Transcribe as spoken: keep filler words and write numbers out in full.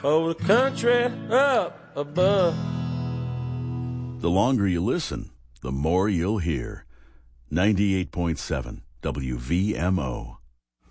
over the country up above. The longer you listen, the more you'll hear. ninety-eight point seven W V M O.